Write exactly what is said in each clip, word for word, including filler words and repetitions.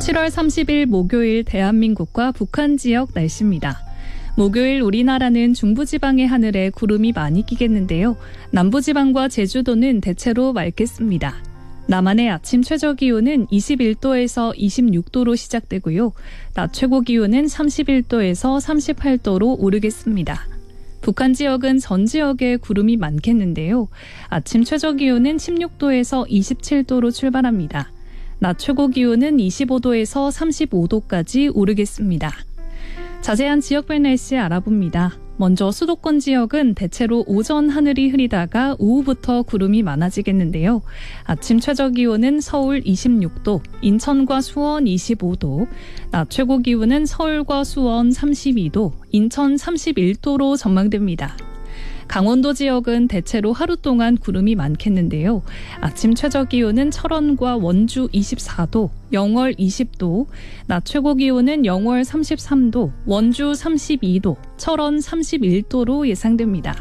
칠월 삼십일 목요일 대한민국과 북한 지역 날씨입니다. 목요일 우리나라는 중부지방의 하늘에 구름이 많이 끼겠는데요. 남부지방과 제주도는 대체로 맑겠습니다. 남한의 아침 최저기온은 이십일 도에서 이십육 도로 시작되고요. 낮 최고기온은 삼십일 도에서 삼십팔 도로 오르겠습니다. 북한 지역은 전 지역에 구름이 많겠는데요. 아침 최저기온은 십육 도에서 이십칠 도로 출발합니다. 낮 최고기온은 이십오 도에서 삼십오 도까지 오르겠습니다. 자세한 지역별 날씨 알아봅니다. 먼저 수도권 지역은 대체로 오전 하늘이 흐리다가 오후부터 구름이 많아지겠는데요. 아침 최저기온은 서울 이십육 도, 인천과 수원 이십오 도, 낮 최고기온은 서울과 수원 삼십이 도, 인천 삼십일 도로 전망됩니다. 강원도 지역은 대체로 하루 동안 구름이 많겠는데요. 아침 최저기온은 철원과 원주 이십사 도, 영월 이십 도, 낮 최고기온은 영월 삼십삼 도, 원주 삼십이 도, 철원 삼십일 도로 예상됩니다.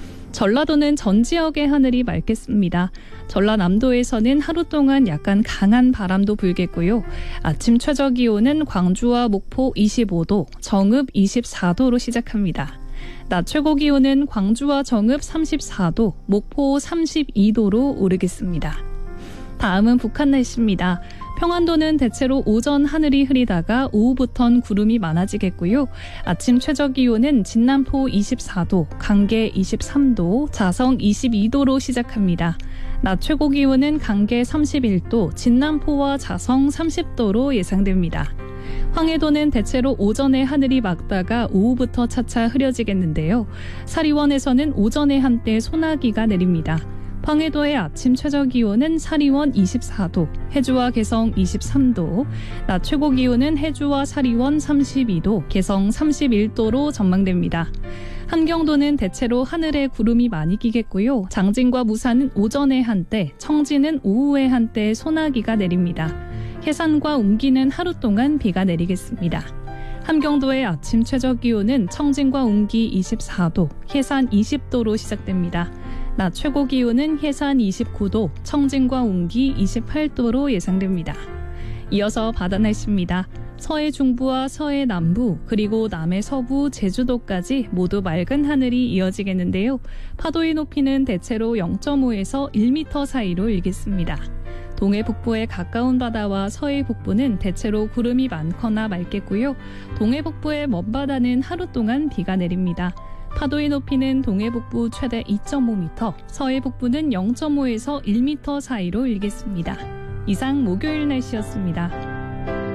전라도는 전 지역의 하늘이 맑겠습니다. 전라남도에서는 하루 동안 약간 강한 바람도 불겠고요. 아침 최저기온은 광주와 목포 이십오 도, 정읍 이십사 도로 시작합니다. 낮 최고기온은 광주와 정읍 삼십사 도, 목포 삼십이 도로 오르겠습니다. 다음은 북한 날씨입니다. 평안도는 대체로 오전 하늘이 흐리다가 오후부턴 구름이 많아지겠고요. 아침 최저기온은 진남포 이십사 도, 강계 이십삼 도, 자성 이십이 도로 시작합니다. 낮 최고기온은 강계 삼십일 도, 진남포와 자성 삼십 도로 예상됩니다. 황해도는 대체로 오전에 하늘이 맑다가 오후부터 차차 흐려지겠는데요. 사리원에서는 오전에 한때 소나기가 내립니다. 황해도의 아침 최저기온은 사리원 이십사 도, 해주와 개성 이십삼 도, 낮 최고기온은 해주와 사리원 삼십이 도, 개성 삼십일 도로 전망됩니다. 함경도는 대체로 하늘에 구름이 많이 끼겠고요. 장진과 무산은 오전에 한때, 청진은 오후에 한때 소나기가 내립니다. 해산과 웅기는 하루 동안 비가 내리겠습니다. 함경도의 아침 최저기온은 청진과 웅기 이십사 도, 해산 이십 도로 시작됩니다. 낮 최고기온은 해산 이십구 도, 청진과 웅기 이십팔 도로 예상됩니다. 이어서 바다 날씨입니다. 서해 중부와 서해 남부 그리고 남해 서부 제주도까지 모두 맑은 하늘이 이어지겠는데요. 파도의 높이는 대체로 영 점 오에서 일 미터 사이로 일겠습니다. 동해 북부의 가까운 바다와 서해 북부는 대체로 구름이 많거나 맑겠고요. 동해 북부의 먼바다는 하루 동안 비가 내립니다. 파도의 높이는 동해 북부 최대 이 점 오 미터, 서해 북부는 영 점 오에서 일 미터 사이로 일겠습니다. 이상 목요일 날씨였습니다.